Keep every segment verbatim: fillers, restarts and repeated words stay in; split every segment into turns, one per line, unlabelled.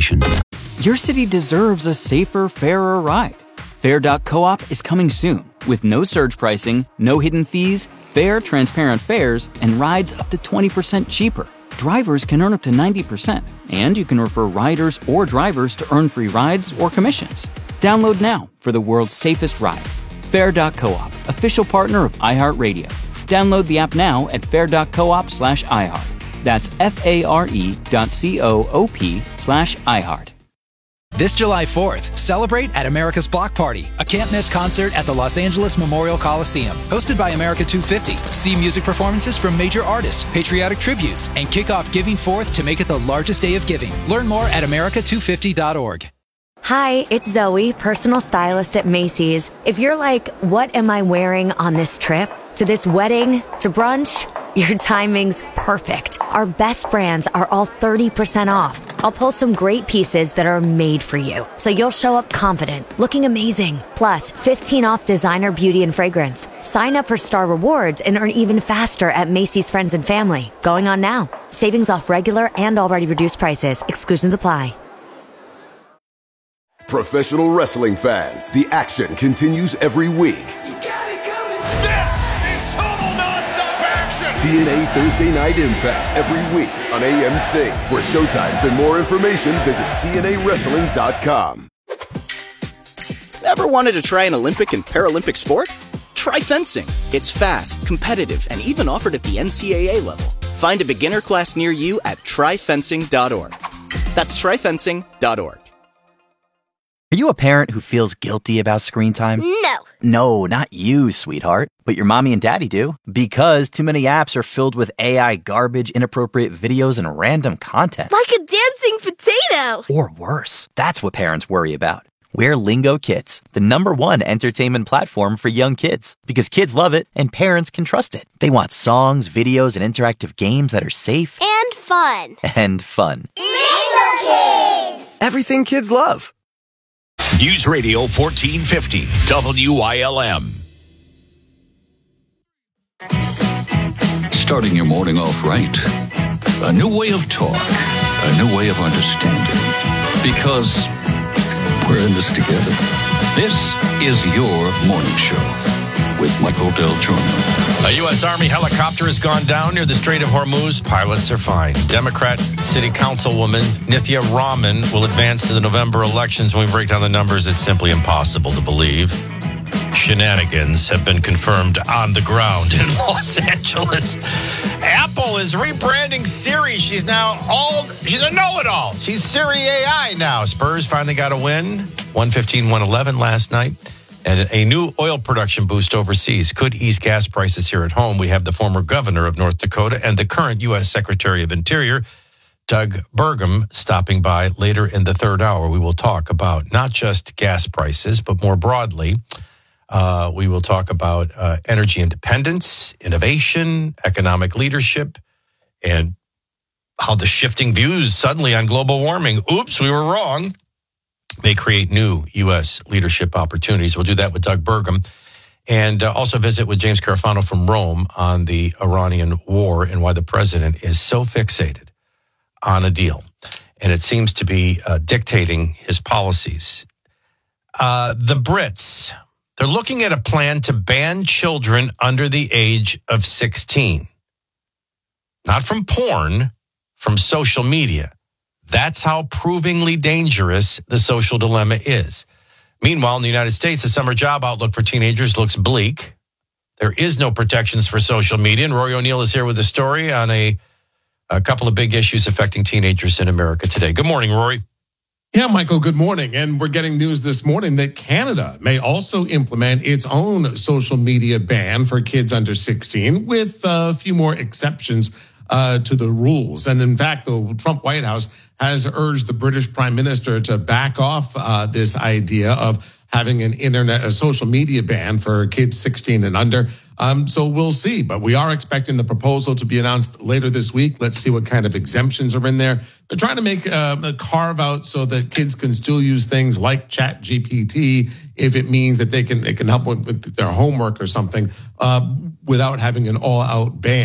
information.
Your city deserves a safer, fairer ride. Fair dot coop is coming soon with no surge pricing, no hidden fees, fair, transparent fares, and rides up to twenty percent cheaper. Drivers can earn up to ninety percent, and you can refer riders or drivers to earn free rides or commissions. Download now for the world's safest ride. Fair dot coop, official partner of iHeartRadio. Download the app now at fair dot coop slash iHeart. That's F-A-R-E dot C-O-O-P slash iHeart.
This July fourth, celebrate at America's Block Party, a can't-miss concert at the Los Angeles Memorial Coliseum. Hosted by America two fifty. See music performances from major artists, patriotic tributes, and kick off Giving Fourth to make it the largest day of giving. Learn more at america two fifty dot org.
Hi, it's Zoe, personal stylist at Macy's. If you're like, what am I wearing on this trip? To this wedding? To brunch? Your timing's perfect. Our best brands are all thirty percent off. I'll pull some great pieces that are made for you, so you'll show up confident, looking amazing. Plus, fifteen off designer beauty and fragrance. Sign up for Star Rewards and earn even faster at Macy's Friends and Family. Going on now. Savings off regular and already reduced prices. Exclusions apply.
Professional wrestling fans, the action continues every week. T N A Thursday Night Impact every week on A M C. For showtimes and more information, visit T N A wrestling dot com.
Ever wanted to try an Olympic and Paralympic sport? Try fencing. It's fast, competitive, and even offered at the N C A A level. Find a beginner class near you at try fencing dot org. That's try fencing dot org.
Are you a parent who feels guilty about screen time?
No.
No, not you, sweetheart. But your mommy and daddy do. Because too many apps are filled with A I garbage, inappropriate videos, and random content.
Like a dancing potato.
Or worse. That's what parents worry about. We're Lingo Kids, the number one entertainment platform for young kids. Because kids love it and parents can trust it. They want songs, videos, and interactive games that are safe.
And fun.
And fun.
Lingo Kids!
Everything kids love.
News Radio fourteen fifty, W I L M.
Starting your morning off right. A new way of talk. A new way of understanding. Because we're in this together. This is your morning show with Michael Del Giorno.
A U S Army helicopter has gone down near the Strait of Hormuz. Pilots are fine. Democrat City Councilwoman Nithya Raman will advance to the November elections. When we break down the numbers, it's simply impossible to believe. Shenanigans have been confirmed on the ground in Los Angeles. Apple is rebranding Siri. She's now all, she's a know-it-all. She's Siri A I now. Spurs finally got a win. one fifteen, one eleven last night. And a new oil production boost overseas could ease gas prices here at home. We have the former governor of North Dakota and the current U S Secretary of Interior, Doug Burgum, stopping by later in the third hour. We will talk about not just gas prices, but more broadly, uh, we will talk about uh, energy independence, innovation, economic leadership, and how the shifting views suddenly on global warming, oops, we were wrong, may create new U S leadership opportunities. We'll do that with Doug Burgum. And uh, also visit with James Carafano from Rome on the Iranian war and why the president is so fixated on a deal. And it seems to be uh, dictating his policies. Uh, the Brits, they're looking at a plan to ban children under the age of sixteen. Not from porn, from social media. That's how provingly dangerous the social dilemma is. Meanwhile, in the United States, the summer job outlook for teenagers looks bleak. There is no protections for social media. And Rory O'Neill is here with a story on a, a couple of big issues affecting teenagers in America today. Good morning, Rory.
Yeah, Michael, good morning. And we're getting news this morning that Canada may also implement its own social media ban for kids under sixteen with a few more exceptions uh, to the rules. And in fact, the Trump White House has urged the British Prime Minister to back off uh, this idea of having an internet, a social media ban for kids sixteen and under. Um, so we'll see. But we are expecting the proposal to be announced later this week. Let's see what kind of exemptions are in there. They're trying to make uh, a carve out so that kids can still use things like Chat G P T if it means that they can it can help with, with their homework or something uh, without having an all out ban.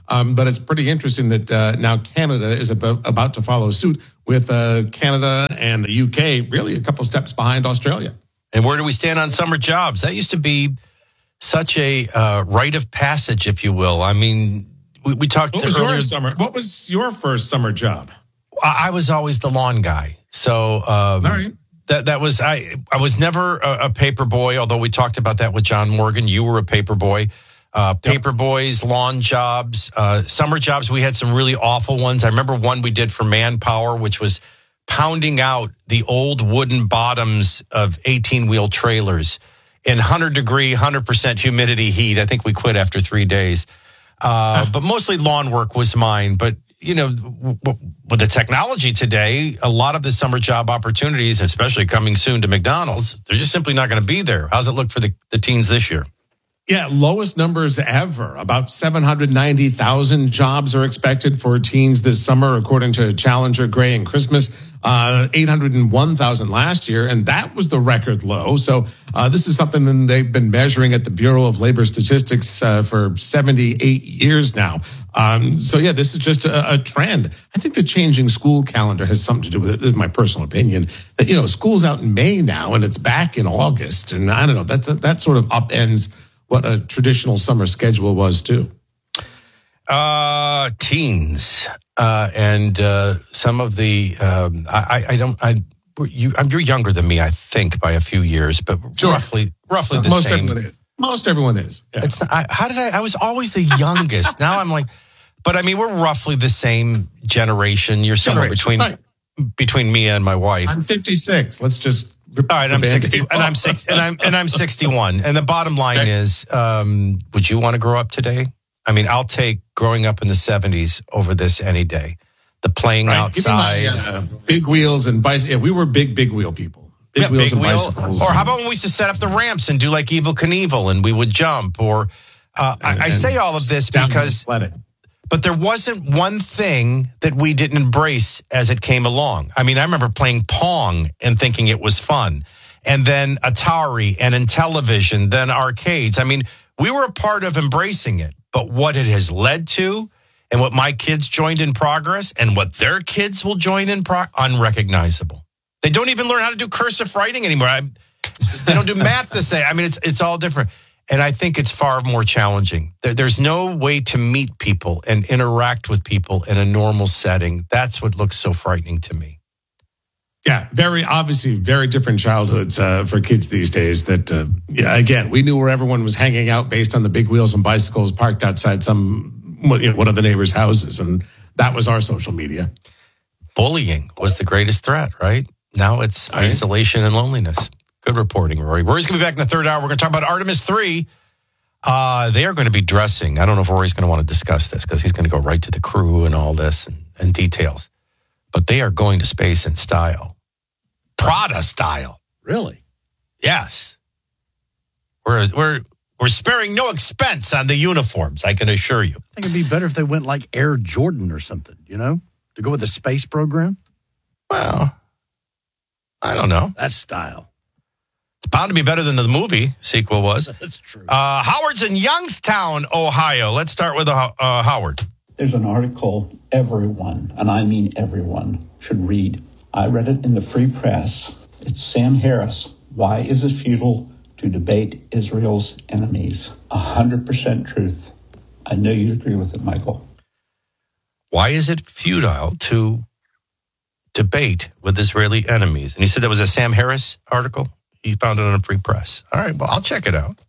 Um, but it's pretty interesting that uh, now Canada is about, about to follow suit with uh, Canada and the U K really a couple steps behind Australia.
And where do we stand on summer jobs? That used to be such a uh, rite of passage, if you will. I mean, we, we talked
what was
earlier.
Your summer, what was your first summer job?
I, I was always the lawn guy. So um,
All right.
that that was I. I was never a, a paper boy, although we talked about that with John Morgan. You were a paper boy. Uh, paper yep. boys, lawn jobs, uh, summer jobs. We had some really awful ones. I remember one we did for Manpower, which was pounding out the old wooden bottoms of eighteen-wheel trailers in one hundred degree, one hundred percent humidity heat. I think we quit after three days. Uh, but mostly lawn work was mine. But, you know, w- w- with the technology today, a lot of the summer job opportunities, especially coming soon to McDonald's, they're just simply not going to be there. How's it look for the, the teens this year?
Yeah, lowest numbers ever. About seven hundred ninety thousand jobs are expected for teens this summer, according to Challenger, Gray, and Christmas. Uh, eight hundred one thousand last year, and that was the record low. So uh, this is something that they've been measuring at the Bureau of Labor Statistics uh, for seventy-eight years now. Um, so, yeah, this is just a, a trend. I think the changing school calendar has something to do with it. This is my personal opinion. That, you know, school's out in May now, and it's back in August. And I don't know, that, that, that sort of upends what a traditional summer schedule was, too.
Uh, teens. Uh, and uh, some of the, um, I, I don't, I, you, you're younger than me, I think, by a few years, but
sure.
roughly, roughly
uh,
the
most
same.
Everyone is. Most everyone is. Yeah.
It's not, I, how did I, I was always the youngest. Now I'm like, but I mean, we're roughly the same generation. You're somewhere
Generation,
between,
right.
between me and my wife.
I'm fifty-six. Let's just.
All right, I'm sixty, and I'm six, and I'm and I'm sixty-one. And the bottom line okay. is, um, would you want to grow up today? I mean, I'll take growing up in the seventies over this any day. The playing right. outside,
my, uh, big wheels and bicycles. Yeah, we were big, big wheel people. Big
yeah,
wheels
big
and
wheel.
bicycles.
Or how about when we used to set up the ramps and do like Evel Knievel, and we would jump? Or uh, I, I say all of this because, but there wasn't one thing that we didn't embrace as it came along. I mean, I remember playing Pong and thinking it was fun. And then Atari and Intellivision, then arcades. I mean, we were a part of embracing it. But what it has led to and what my kids joined in progress and what their kids will join in, pro- unrecognizable. They don't even learn how to do cursive writing anymore. I, they don't do math the same. I mean, it's it's all different. And I think it's far more challenging. There, there's no way to meet people and interact with people in a normal setting. That's what looks so frightening to me.
Yeah, very obviously very different childhoods uh, for kids these days. That, uh, yeah, again, we knew where everyone was hanging out based on the big wheels and bicycles parked outside some, you know, one of the neighbors' houses. And that was our social media.
Bullying was the greatest threat, right? Now it's right. Isolation and loneliness. Good reporting, Rory. Rory's going to be back in the third hour. We're going to talk about Artemis three. Uh, they are going to be dressing. I don't know if Rory's going to want to discuss this because he's going to go right to the crew and all this and, and details. But they are going to space in style. Prada style.
Really?
Yes. We're we're we're sparing no expense on the uniforms, I can assure you.
I think it'd be better if they went like Air Jordan or something, you know, to go with the space program.
Well, I don't know.
That's style.
It's bound to be better than the movie sequel was.
That's true.
Uh, Howard's in Youngstown, Ohio. Let's start with uh, uh, Howard.
There's an article everyone, and I mean everyone, should read. I read it in the Free Press. It's Sam Harris. Why is it futile to debate Israel's enemies? A hundred percent truth. I know you agree with it, Michael.
Why is it futile to debate with Israeli enemies? And he said that was a Sam Harris article. He found it on a Free Press. All right, well, I'll check it out.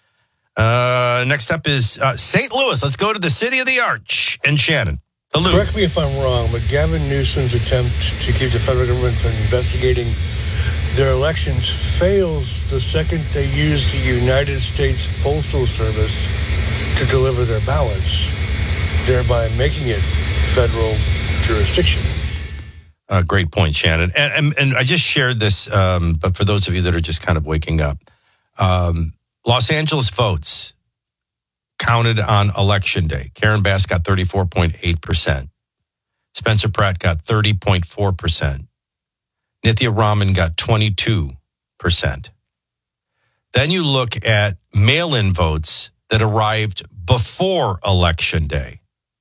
Uh, next up is uh, Saint Louis. Let's go to the city of the Arch and Shannon. Hello.
Correct me if I'm wrong, but Gavin Newsom's attempt to keep the federal government from investigating their elections fails the second they use the United States Postal Service to deliver their ballots, thereby making it federal jurisdiction.
Uh, great point, Shannon. And, and, and I just shared this, um, but for those of you that are just kind of waking up, um, Los Angeles votes counted on Election Day. Karen Bass got thirty-four point eight percent. Spencer Pratt got thirty point four percent. Nithya Raman got twenty-two percent. Then you look at mail-in votes that arrived before Election Day.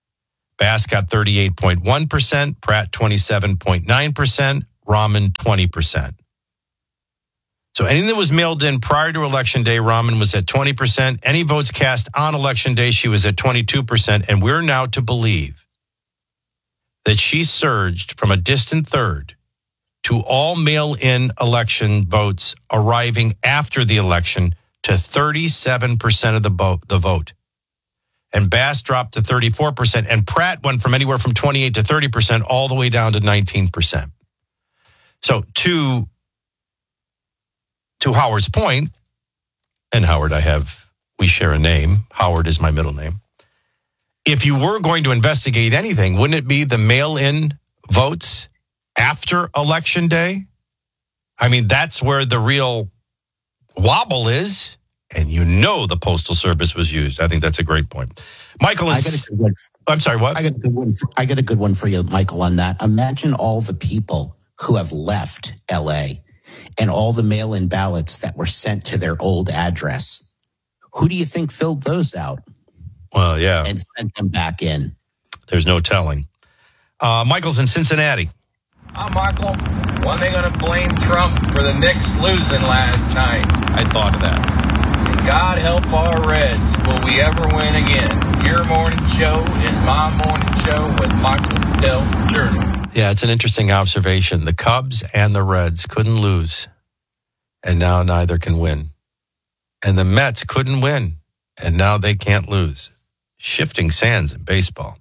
Bass got thirty-eight point one percent, Pratt twenty-seven point nine percent, Rahman twenty percent. So anything that was mailed in prior to Election Day, Rahman was at twenty percent. Any votes cast on Election Day, she was at twenty-two percent. And we're now to believe that she surged from a distant third to all mail-in election votes arriving after the election to thirty-seven percent of the, bo- the vote. And Bass dropped to thirty-four percent. And Pratt went from anywhere from twenty-eight to thirty percent all the way down to nineteen percent. So to, to Howard's point, and Howard, I have, we share a name. Howard is my middle name. If you were going to investigate anything, wouldn't it be the mail-in votes after Election Day? I mean, that's where the real wobble is. And you know the Postal Service was used. I think that's a great point. Michael,
I got a good one.
I'm sorry, what?
I got a good one. For, I got a good one for you, Michael, on that. Imagine all the people who have left L A and all the mail-in ballots that were sent to their old address. Who do you think filled those out?
Well, yeah.
And sent them back in.
There's no telling. Uh, Michael's in Cincinnati.
Hi, Michael. When are they going to blame Trump for the Knicks losing last night?
I thought of that.
And God help our Reds. Will we ever win again? Your morning show is my morning show with Michael Del Journey.
Yeah, it's an interesting observation. The Cubs and the Reds couldn't lose, and now neither can win. And the Mets couldn't win, and now they can't lose. Shifting sands in baseball.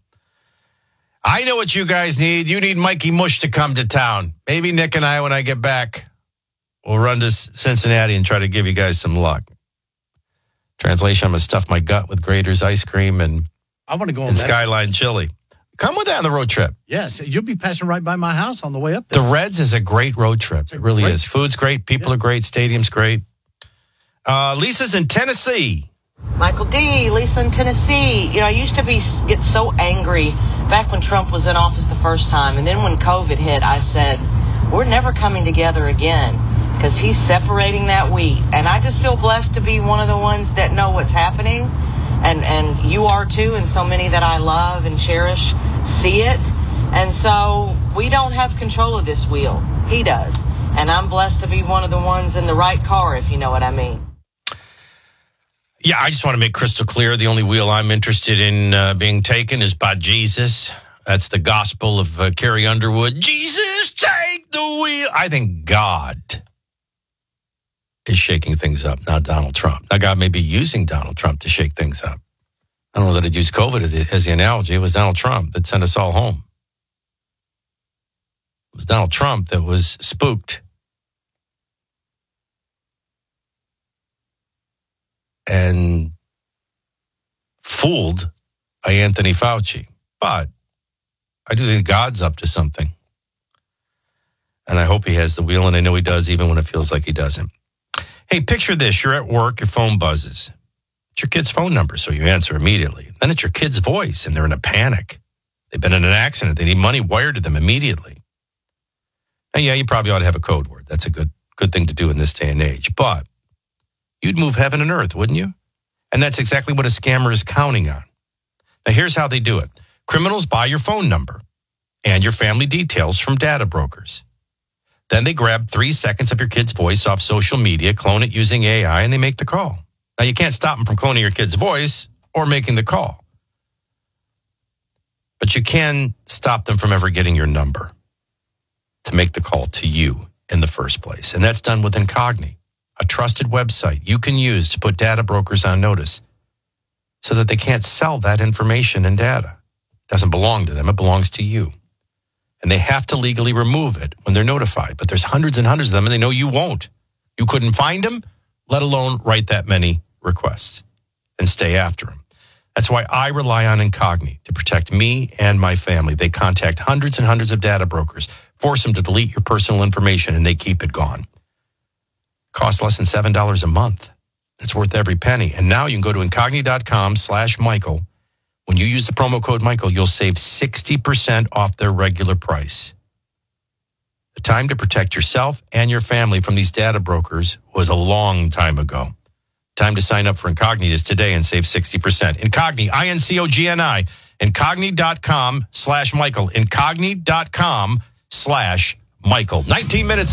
I know what you guys need. You need Mikey Mush to come to town. Maybe Nick and I, when I get back, we'll run to Cincinnati and try to give you guys some luck. Translation, I'm going to stuff my gut with Grader's ice cream and,
I want to go on
and
that.
Skyline chili. Come with that on the road trip.
Yes, you'll be passing right by my house on the way up there.
The Reds is a great road trip. It really is. Food's great. People yeah. are great. Stadium's great. Uh, Lisa's in Tennessee.
Michael D., Lisa in Tennessee. You know, I used to be get so angry back when Trump was in office the first time. And then when COVID hit, I said, we're never coming together again because he's separating that wheat. And I just feel blessed to be one of the ones that know what's happening. And, and you are too, and so many that I love and cherish see it. And so we don't have control of this wheel. He does. And I'm blessed to be one of the ones in the right car, if you know what I mean.
Yeah, I just want to make crystal clear. The only wheel I'm interested in uh, being taken is by Jesus. That's the gospel of uh, Carrie Underwood. Jesus, take the wheel. I think God is shaking things up, not Donald Trump. Now, God may be using Donald Trump to shake things up. I don't know that I'd use COVID as the, as the analogy. It was Donald Trump that sent us all home. It was Donald Trump that was spooked. And fooled by Anthony Fauci. But I do think God's up to something. And I hope he has the wheel, and I know he does, even when it feels like he doesn't. Hey, picture this. You're at work, your phone buzzes. It's your kid's phone number, so you answer immediately. Then it's your kid's voice, and they're in a panic. They've been in an accident. They need money wired to them immediately. And yeah, you probably ought to have a code word. That's a good, good thing to do in this day and age. But you'd move heaven and earth, wouldn't you? And that's exactly what a scammer is counting on. Now, here's how they do it. Criminals buy your phone number and your family details from data brokers. Then they grab three seconds of your kid's voice off social media, clone it using A I, and they make the call. Now, you can't stop them from cloning your kid's voice or making the call. But you can stop them from ever getting your number to make the call to you in the first place. And that's done with Incogni, a trusted website you can use to put data brokers on notice so that they can't sell that information and data. It doesn't belong to them. It belongs to you. And they have to legally remove it when they're notified. But there's hundreds and hundreds of them, and they know you won't. You couldn't find them, let alone write that many requests and stay after them. That's why I rely on Incogni to protect me and my family. They contact hundreds and hundreds of data brokers, force them to delete your personal information, and they keep it gone. Costs less than seven dollars a month. It's worth every penny. And now you can go to Incogni.com slash Michael. When you use the promo code Michael, you'll save sixty percent off their regular price. The time to protect yourself and your family from these data brokers was a long time ago. Time to sign up for Incogni is today and save sixty percent. Incogni, I N C O G N I, Incogni.com slash Michael. Incogni.com slash Michael. nineteen minutes